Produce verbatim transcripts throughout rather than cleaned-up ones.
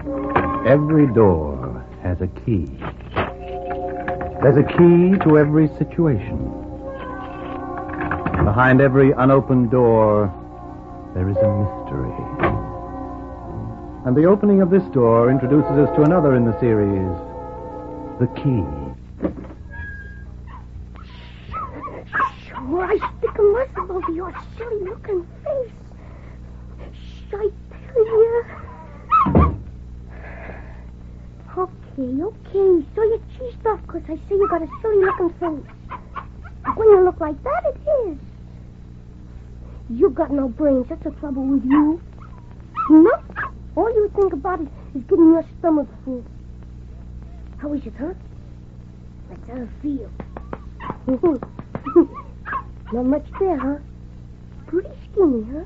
Every door has a key. There's a key to every situation. Behind every unopened door, there is a mystery. And the opening of this door introduces us to another in the series, The Key. Sure, I stick a muzzle over your silly-looking face. Shh, I tell you. Okay, okay. So you're cheesed off because I say you got a silly-looking face. When you look like that, it is. You got no brains. That's the trouble with you. No. All you think about is, is getting your stomach full. How is it, huh? Let's have a feel. Not much there, huh? Pretty skinny, huh?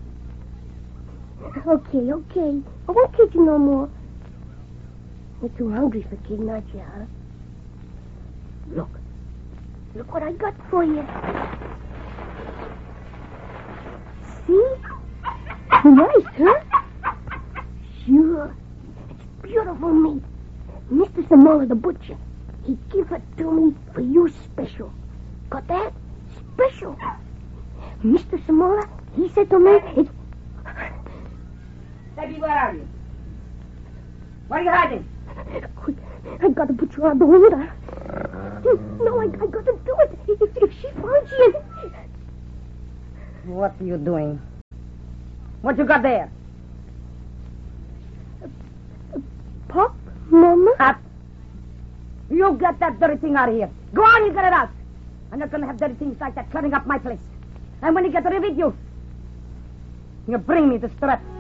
Okay, okay. I won't kid you no more. You're too hungry for kidding, aren't you, huh? Look. Look what I got for you. See? Nice, huh? Sure. It's beautiful meat. Mister Samola, the butcher, he gave it to me for you special. Got that? Special. Mister Samola, he said to me, it's... Debbie, where are you? What are you hiding? Quick, I gotta put you on the window. No, I, I gotta do it. If, if she finds you... What are you doing? What you got there? Pop, Mama? Pop. You get that dirty thing out of here. Go on, you get it out. I'm not going to have dirty things like that cluttering up my place. And when you get rid of it, you... You bring me the strap.